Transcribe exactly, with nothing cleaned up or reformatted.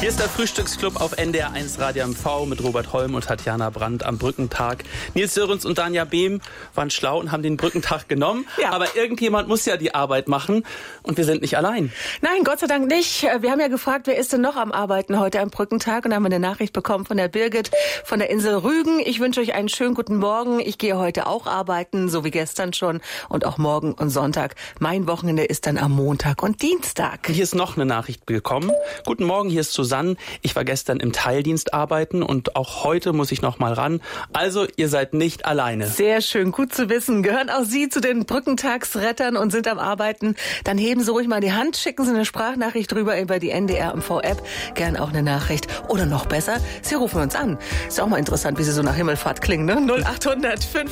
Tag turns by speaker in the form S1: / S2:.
S1: Hier ist der Frühstücksclub auf N D R eins Radio M V mit Robert Holm und Tatjana Brandt am Brückentag. Nils Sörensen und Danja Behm waren schlau und haben den Brückentag genommen. Ja. Aber irgendjemand muss ja die Arbeit machen und wir sind nicht allein.
S2: Nein, Gott sei Dank nicht. Wir haben ja gefragt, wer ist denn noch am Arbeiten heute am Brückentag? Und da haben wir eine Nachricht bekommen von der Birgit von der Insel Rügen. Ich wünsche euch einen schönen guten Morgen. Ich gehe heute auch arbeiten, so wie gestern schon. Und auch morgen und Sonntag. Mein Wochenende ist dann am Montag und Dienstag.
S1: Hier ist noch eine Nachricht gekommen. Guten Morgen, hier ist Susanne. Ich war gestern im Teildienst arbeiten und auch heute muss ich noch mal ran. Also, ihr seid nicht alleine.
S2: Sehr schön, gut zu wissen. Gehören auch Sie zu den Brückentagsrettern und sind am Arbeiten? Dann heben Sie ruhig mal die Hand, schicken Sie eine Sprachnachricht drüber über die N D R M V-App. Gern auch eine Nachricht. Oder noch besser, Sie rufen uns an. Ist auch mal interessant, wie Sie so nach Himmelfahrt klingen, ne? null acht hundert fünf